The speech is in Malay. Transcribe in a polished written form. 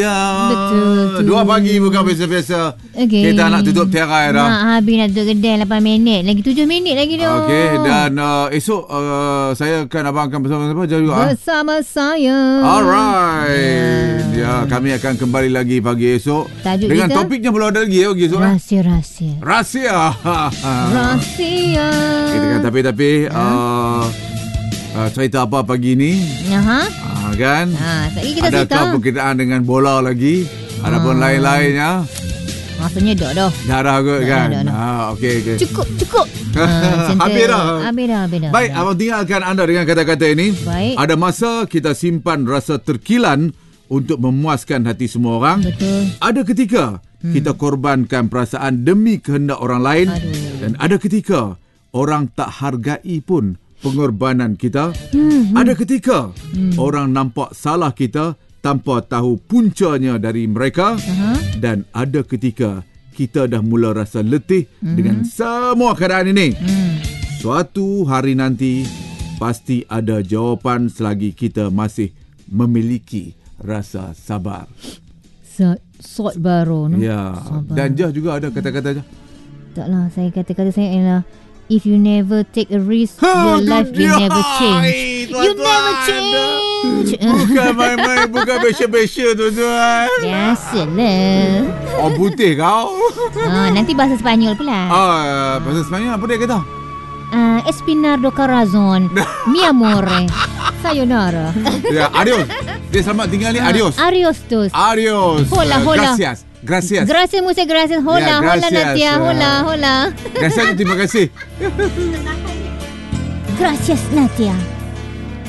Ya, Betul. 2 pagi bukan biasa-biasa. Okay. Kita nak tutup tirai dah. Habis nak tutup kedai 8 minit. Lagi 7 minit lagi tu. Okey, dan esok saya akan abang bersama siapa? Bersama saya. Alright. Ya, kami akan kembali lagi pagi esok. Tajuk dengan kita? topiknya belum ada lagi pagi esok. Rahsia-rahsia. Rahsia. Rahsia. Kita kan tapi cerita apa pagi ni? Kan? Sekali kita ada cerita. berkaitan dengan bola lagi. Ada pun lain-lainnya. Rasanya dah. Dah kot kan? Dah. Okey. Cukup. Habis dah. Baik, dah. abang tinggalkan anda dengan kata-kata ini. Baik. Ada masa kita simpan rasa terkilan untuk memuaskan hati semua orang. Betul. Ada ketika kita korbankan perasaan demi kehendak orang lain. Dan ada ketika orang tak hargai pun pengorbanan kita. Ada ketika orang nampak salah kita tanpa tahu puncanya dari mereka. Dan ada ketika kita dah mula rasa letih dengan semua keadaan ini. Suatu hari nanti pasti ada jawapan selagi kita masih memiliki rasa sabar. Sort baru no? Ya. Sabar. Dan Jah juga ada kata-kata Jah. Taklah, saya kata-kata saya ialah, if you never take a risk, your life will never change. You never change. Bukan main-main, bukan besya-besya tuan-tuan. Biasalah. Oh, putih kau. Nanti bahasa Sepanyol pula. Bahasa Sepanyol apa dia kata? Espinardo Corazon. Mi amore. Sayonara. Ya, adios. Dia selamat tinggal ni, adios. Adios. Hola. Gracias. Muchas gracias. Hola, gracias. Natia. Hola. Gracias, terima kasih. Gracias, Natia.